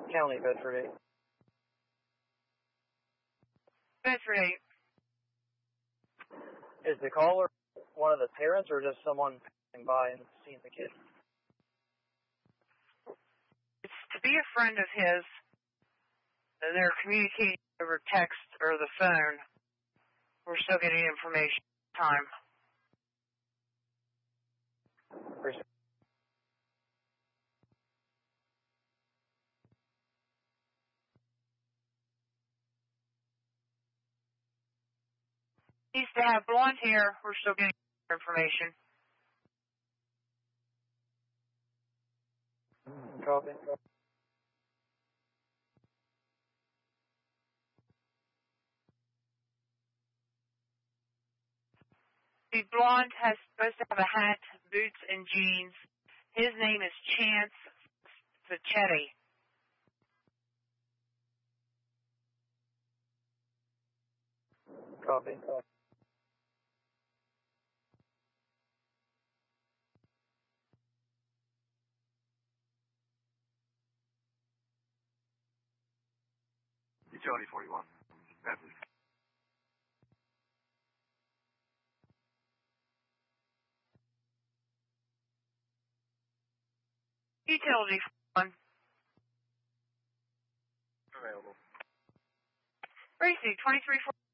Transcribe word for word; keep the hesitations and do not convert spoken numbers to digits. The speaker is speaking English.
County, Bedford eight. Bedford eight. Is the caller one of the parents or just someone passing by and seeing the kid? It's to be a friend of his, and they're communicating over text or the phone. We're still getting information time. Appreciate it. He needs to have blonde hair. We're still getting information. Copy. The blonde has supposed to have a hat, boots, and jeans. His name is Chance Fichetti. Copy. Copy. Utility forty-one. Bedford. Utility one. Available. Racy, twenty-three forty.